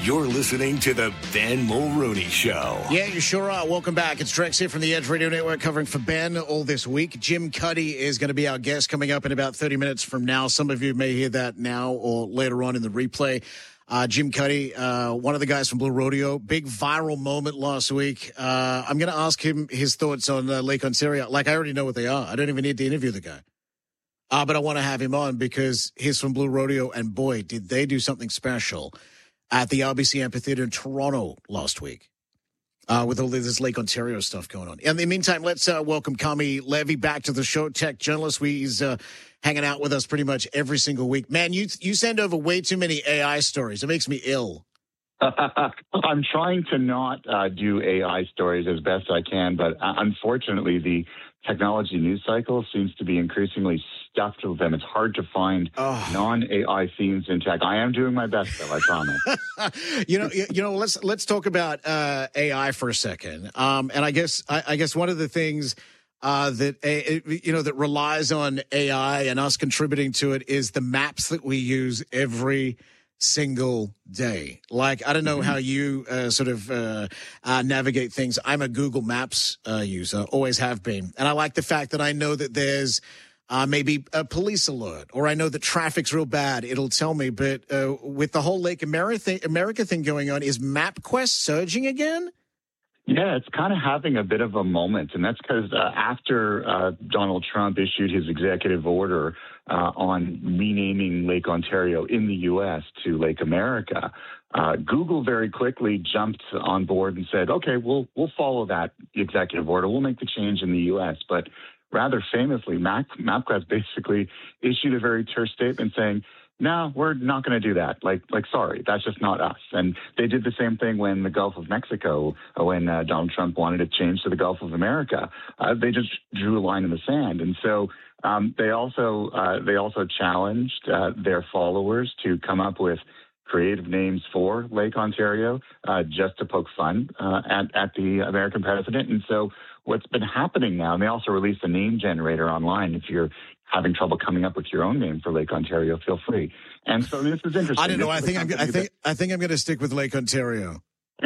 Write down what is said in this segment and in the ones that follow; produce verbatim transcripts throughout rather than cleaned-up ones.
You're listening to the Ben Mulrooney Show. Yeah, you sure are. Welcome back. It's Drex here from the Edge Radio Network covering for Ben all this week. Jim Cuddy is going to be our guest coming up in about thirty minutes from now. Some of you may hear that now or later on in the replay. Uh, Jim Cuddy, uh, one of the guys from Blue Rodeo, big viral moment last week. Uh, I'm going to ask him his thoughts on uh, Lake Ontario. Like, I already know what they are. I don't even need to interview the guy. Uh, but I want to have him on because he's from Blue Rodeo, and boy, did they do something special at the R B C Amphitheatre in Toronto last week uh, with all this Lake Ontario stuff going on. In the meantime, let's uh, welcome Kami Levy back to the show, tech journalist. We, he's uh, hanging out with us pretty much every single week. Man, you you send over way too many A I stories. It makes me ill. I'm trying to not uh, do A I stories as best I can, but uh, unfortunately, the technology news cycle seems to be increasingly stuffed with them. It's hard to find oh. non-A I themes in tech. I am doing my best, though, I promise. you know, you, you know, let's let's talk about uh, A I for a second. Um, and I guess I, I guess one of the things uh, that uh, you know that relies on A I and us contributing to it is the maps that we use every single day. Like, I don't know mm-hmm. how you uh, sort of uh, uh, navigate things. I'm a Google Maps uh, user, always have been. And I like the fact that I know that there's uh, maybe a police alert, or I know that traffic's real bad. It'll tell me. But uh, with the whole Lake America, America thing going on, is MapQuest surging again? Yeah, it's kind of having a bit of a moment, and that's because uh, after uh, Donald Trump issued his executive order uh, on renaming Lake Ontario in the U S to Lake America, uh, Google very quickly jumped on board and said, okay, we'll we'll follow that executive order. We'll make the change in the U S. But rather famously, Map, MapQuest basically issued a very terse statement saying, no, we're not going to do that. Like, like, sorry, that's just not us. And they did the same thing when the Gulf of Mexico, when uh, Donald Trump wanted to change to the Gulf of America. Uh, they just drew a line in the sand. And so um, they also uh, they also challenged uh, their followers to come up with creative names for Lake Ontario, uh, just to poke fun uh, at, at the American president. And so what's been happening now, and they also released a name generator online. If you're having trouble coming up with your own name for Lake Ontario, feel free. And so this is interesting. I don't know. This I think I'm, I think that, I think I'm going to stick with Lake Ontario.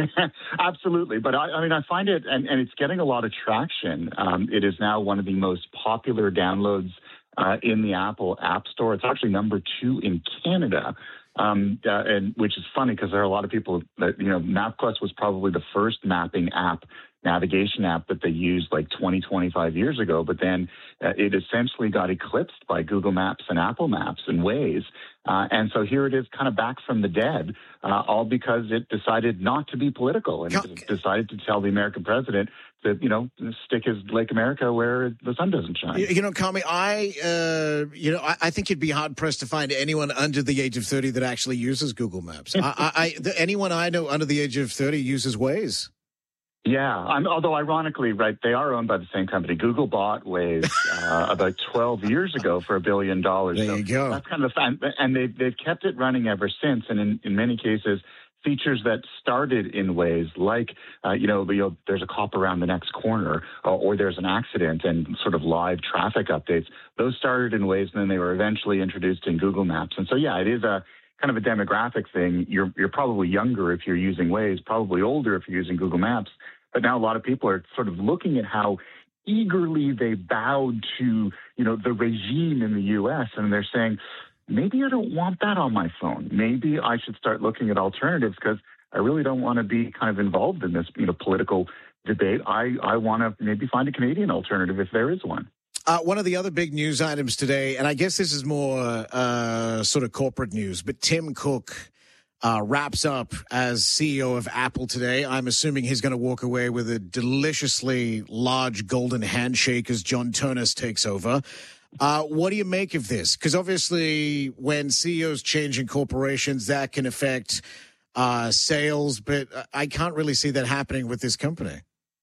Absolutely. But I, I mean, I find it, and, and it's getting a lot of traction. Um, it is now one of the most popular downloads uh, in the Apple App Store. It's actually number two in Canada. Um, uh, and which is funny because there are a lot of people that, you know, MapQuest was probably the first mapping app, navigation app that they used like twenty, twenty-five years ago. But then uh, it essentially got eclipsed by Google Maps and Apple Maps and Waze. Uh, and so here it is kind of back from the dead, uh, all because it decided not to be political and it decided to tell the American president that, you know, stick his Lake America where the sun doesn't shine. You know, Kami, I, uh, you know, I, I think you'd be hard pressed to find anyone under the age of thirty that actually uses Google Maps. I, I, I the, anyone I know under the age of thirty uses Waze. Yeah, I'm, although ironically, right, they are owned by the same company. Google bought Waze uh, about twelve years ago for a billion dollars. There so you go. That's kind of fun, and they've they've kept it running ever since. And in, in many cases, features that started in Waze, like uh, you know, you know, there's a cop around the next corner, or, or there's an accident, and sort of live traffic updates. Those started in Waze, and then they were eventually introduced in Google Maps. And so, yeah, it is a kind of a demographic thing. You're you're probably younger if you're using Waze, probably older if you're using Google Maps. But now a lot of people are sort of looking at how eagerly they bowed to, you know, the regime in the U S, and they're saying, maybe I don't want that on my phone. Maybe I should start looking at alternatives because I really don't want to be kind of involved in this, you know, political debate. I, I want to maybe find a Canadian alternative if there is one. Uh, one of the other big news items today, and I guess this is more uh, sort of corporate news, but Tim Cook Uh, wraps up as C E O of Apple today. I'm assuming he's going to walk away with a deliciously large golden handshake as John Ternus takes over. Uh, what do you make of this? Because obviously when C E Os change in corporations, that can affect uh, sales, but I can't really see that happening with this company.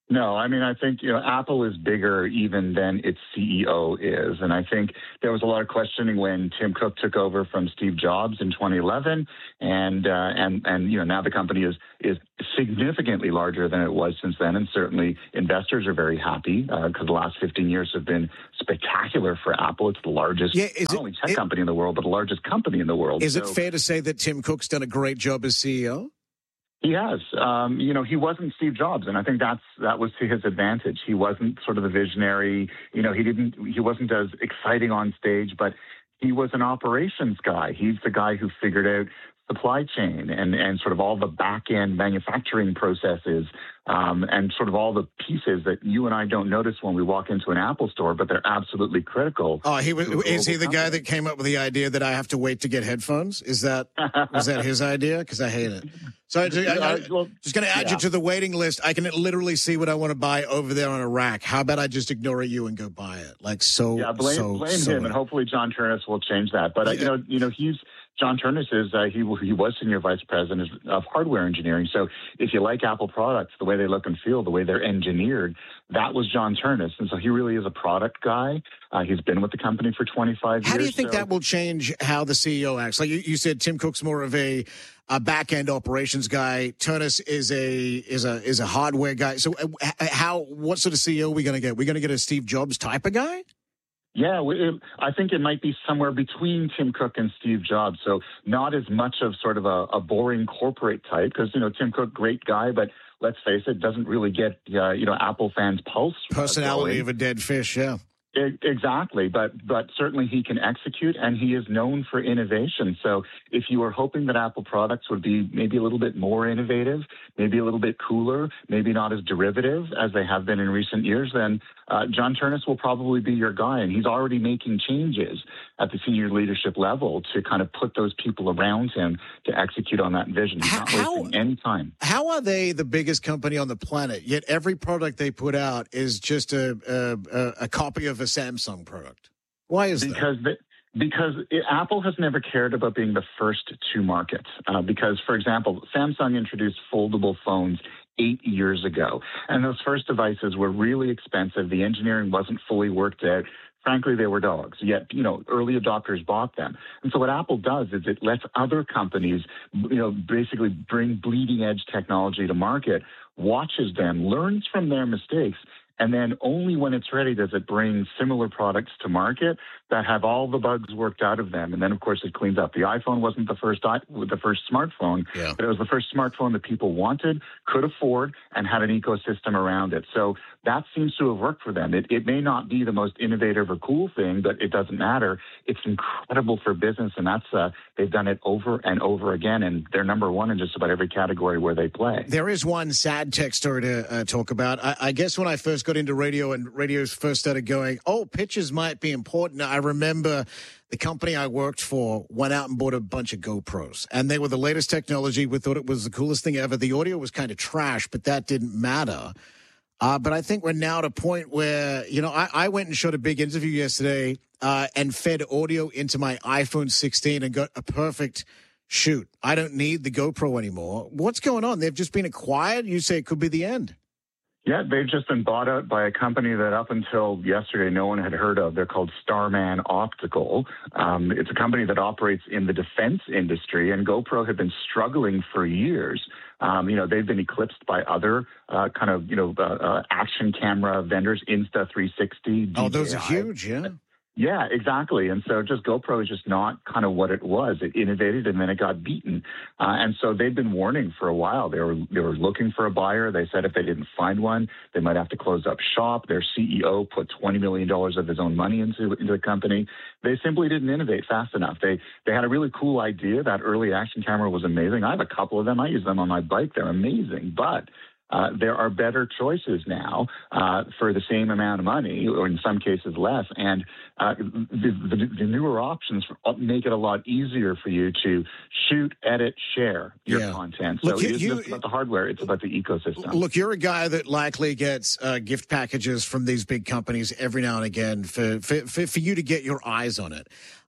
No, I mean, I think, you know, Apple is bigger even than its C E O is. And I think there was a lot of questioning when Tim Cook took over from Steve Jobs in twenty eleven. And, uh, and, and, you know, now the company is, is significantly larger than it was since then. And certainly investors are very happy because uh, the last fifteen years have been spectacular for Apple. It's the largest, yeah, is not it, only tech it, company in the world, but the largest company in the world. Is so, it fair to say that Tim Cook's done a great job as C E O? He has. Um, you know, he wasn't Steve Jobs, and I think that's that was to his advantage. He wasn't sort of the visionary. You know, he didn't. He wasn't as exciting on stage, but he was an operations guy. He's the guy who figured out supply chain and, and sort of all the back-end manufacturing processes um, and sort of all the pieces that you and I don't notice when we walk into an Apple store, but they're absolutely critical. Oh, he was, is he the company. guy that came up with the idea that I have to wait to get headphones? Is that was that his idea? Because I hate it. So I, I, I, well, just going to add yeah. you to the waiting list. I can literally see what I want to buy over there on a rack. How about I just ignore you and go buy it? Like so. Yeah, blame, so, blame so him, and hopefully John Turnus will change that. But uh, you know, you know, he's. John Turnus is uh, he he was senior vice president of hardware engineering. So if you like Apple products, the way they look and feel, the way they're engineered, that was John Turnus, and so he really is a product guy. Uh, he's been with the company for twenty-five years. How do you think so. that will change how the C E O acts? Like you, you said, Tim Cook's more of a, a back end operations guy. Turnus is a is a is a hardware guy. So uh, how what sort of C E O are we going to get? We're going to get a Steve Jobs type of guy? Yeah, it, I think it might be somewhere between Tim Cook and Steve Jobs. So not as much of sort of a, a boring corporate type because, you know, Tim Cook, great guy, but let's face it, doesn't really get, uh, you know, Apple fans' pulse. Personality uh, of a dead fish, yeah. Exactly, but but certainly he can execute, and he is known for innovation. So if you were hoping that Apple products would be maybe a little bit more innovative, maybe a little bit cooler, maybe not as derivative as they have been in recent years, then uh, John Turnus will probably be your guy, and he's already making changes at the senior leadership level to kind of put those people around him to execute on that vision. He's not how, wasting any time. How are they the biggest company on the planet, yet every product they put out is just a a, a copy of a Samsung product? Why is because that? The, because it, Apple has never cared about being the first to market. Uh, because, for example, Samsung introduced foldable phones eight years ago, and those first devices were really expensive. The engineering wasn't fully worked out. Frankly, they were dogs, yet, you know, early adopters bought them. And so what Apple does is it lets other companies, you know, basically bring bleeding edge technology to market, watches them, learns from their mistakes, and then only when it's ready does it bring similar products to market that have all the bugs worked out of them. And then, of course, it cleans up. The iPhone wasn't the first the first smartphone, yeah. but it was the first smartphone that people wanted, could afford, and had an ecosystem around it. So that seems to have worked for them. It, it may not be the most innovative or cool thing, but it doesn't matter. It's incredible for business, and that's uh, they've done it over and over again, and they're number one in just about every category where they play. There is one sad tech story to uh, talk about. I, I guess when I first got into radio and radios first started going, oh, pictures might be important, I remember the company I worked for went out and bought a bunch of GoPros, and they were the latest technology. We thought it was the coolest thing ever. The audio was kind of trash, but that didn't matter. Uh, but I think we're now at a point where, you know, I, I went and shot a big interview yesterday uh, and fed audio into my iPhone sixteen and got a perfect shoot. I don't need the GoPro anymore. What's going on? They've just been acquired? You say it could be the end. Yeah, they've just been bought out by a company that up until yesterday no one had heard of. They're called Starman Optical. Um, it's a company that operates in the defense industry, and GoPro had been struggling for years. Um, you know, they've been eclipsed by other uh, kind of, you know, uh, uh, action camera vendors, Insta three sixty, D J I. Oh, those are huge, yeah. Yeah, exactly. And so just GoPro is just not kind of what it was. It innovated and then it got beaten. Uh, and so they've been warning for a while. They were they were looking for a buyer. They said if they didn't find one, they might have to close up shop. Their C E O put twenty million dollars of his own money into, into the company. They simply didn't innovate fast enough. They they had a really cool idea. That early action camera was amazing. I have a couple of them. I use them on my bike. They're amazing. But Uh, there are better choices now uh, for the same amount of money, or in some cases less. And uh, the, the, the newer options make it a lot easier for you to shoot, edit, share your yeah. content. So look, you, it isn't just about the hardware, it's about the ecosystem. Look, you're a guy that likely gets uh, gift packages from these big companies every now and again for, for, for, for you to get your eyes on it.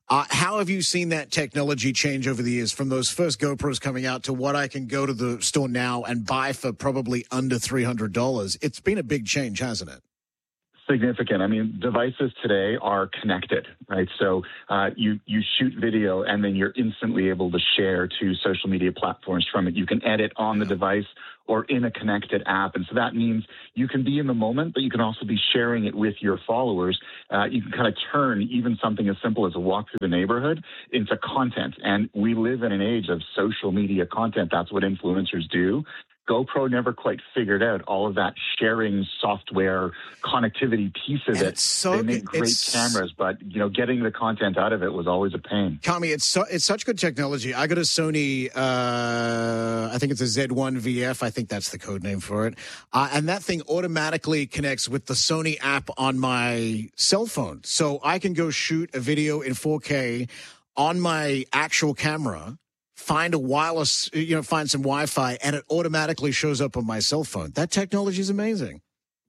Uh, how have you seen that technology change over the years from those first GoPros coming out to what I can go to the store now and buy for probably under three hundred dollars? It's been a big change, hasn't it? Significant. I mean, devices today are connected, right? So uh, you you shoot video and then you're instantly able to share to social media platforms from it. You can edit on the device or in a connected app. And so that means you can be in the moment, but you can also be sharing it with your followers. Uh, you can kind of turn even something as simple as a walk through the neighborhood into content. And we live in an age of social media content. That's what influencers do. GoPro never quite figured out all of that sharing software connectivity piece of and it. It's so, they made great cameras, but you know, getting the content out of it was always a pain. Kami, it's so, it's such good technology. I got a Sony, uh, I think it's a Z one V F. I think that's the code name for it. Uh, and that thing automatically connects with the Sony app on my cell phone. So I can go shoot a video in four K on my actual camera, find a wireless, you know, find some Wi-Fi, and it automatically shows up on my cell phone. That technology is amazing.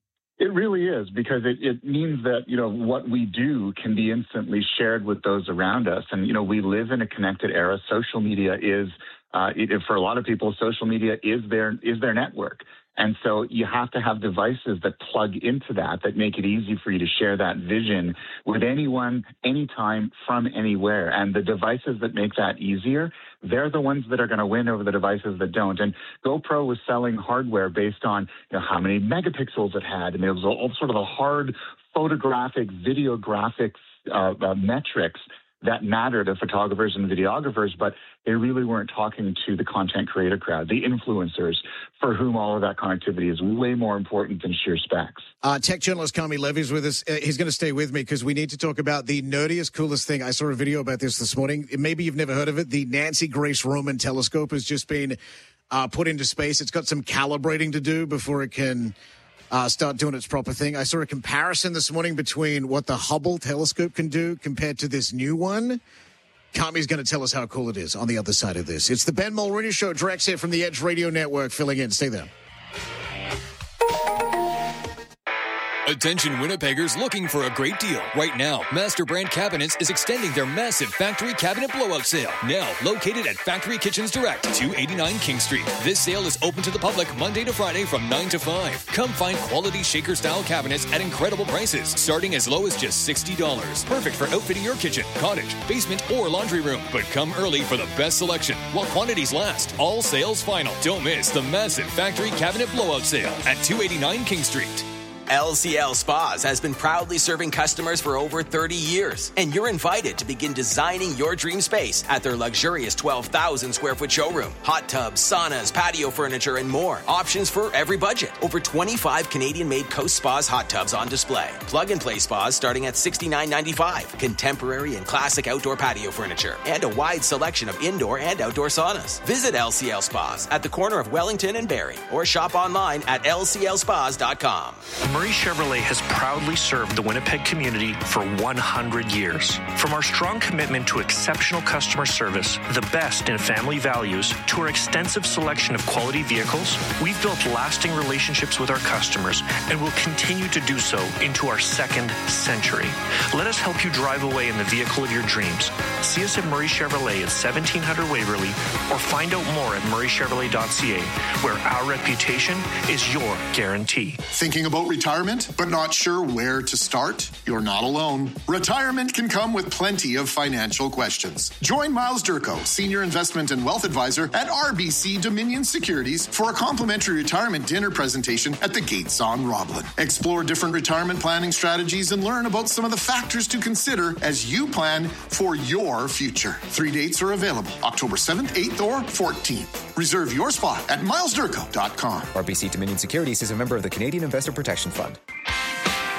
It really is, because it, it means that, you know, what we do can be instantly shared with those around us. And, you know, we live in a connected era. Social media is, uh, it, for a lot of people, social media is their, is their network. And so you have to have devices that plug into that, that make it easy for you to share that vision with anyone, anytime, from anywhere. And the devices that make that easier, they're the ones that are going to win over the devices that don't. And GoPro was selling hardware based on, you know, how many megapixels it had. And it was all sort of a hard photographic, videographic uh, uh, metrics that matter to photographers and videographers, but they really weren't talking to the content creator crowd, the influencers, for whom all of that connectivity is way more important than sheer specs. Uh, tech journalist Kami Levy is with us. Uh, he's going to stay with me because we need to talk about the nerdiest, coolest thing. I saw a video about this this morning. Maybe you've never heard of it. The Nancy Grace Roman telescope has just been uh, put into space. It's got some calibrating to do before it can Uh, start doing its proper thing. I saw a comparison this morning between what the Hubble telescope can do compared to this new one. Kami's going to tell us how cool it is on the other side of this. It's the Ben Mulrooney Show, direct here from the Edge Radio Network, filling in. Stay there. Attention Winnipeggers looking for a great deal. Right now, Master Brand Cabinets is extending their massive factory cabinet blowout sale. Now located at Factory Kitchens Direct, two eighty-nine King Street. This sale is open to the public Monday to Friday from nine to five. Come find quality shaker-style cabinets at incredible prices, starting as low as just sixty dollars. Perfect for outfitting your kitchen, cottage, basement, or laundry room. But come early for the best selection while quantities last. All sales final. Don't miss the massive factory cabinet blowout sale at two eighty-nine King Street. L C L Spas has been proudly serving customers for over thirty years, and you're invited to begin designing your dream space at their luxurious twelve thousand square foot showroom. Hot tubs, saunas, patio furniture, and more. Options for every budget. Over twenty-five Canadian-made Coast Spas hot tubs on display. Plug-and-play spas starting at sixty-nine ninety-five. Contemporary and classic outdoor patio furniture, and a wide selection of indoor and outdoor saunas. Visit L C L Spas at the corner of Wellington and Barrie, or shop online at L C L spas dot com. Murray Chevrolet has proudly served the Winnipeg community for one hundred years. From our strong commitment to exceptional customer service, the best in family values, to our extensive selection of quality vehicles, we've built lasting relationships with our customers and will continue to do so into our second century. Let us help you drive away in the vehicle of your dreams. See us at Murray Chevrolet at seventeen hundred Waverly, or find out more at murray chevrolet dot c a, where our reputation is your guarantee. Thinking about retirement, but not sure where to start? You're not alone. Retirement can come with plenty of financial questions. Join Miles Durko, Senior Investment and Wealth Advisor at R B C Dominion Securities, for a complimentary retirement dinner presentation at the Gates on Roblin. Explore different retirement planning strategies and learn about some of the factors to consider as you plan for your future. Three dates are available: October seventh, eighth, or fourteenth. Reserve your spot at miles durko dot com. R B C Dominion Securities is a member of the Canadian Investor Protection Fund.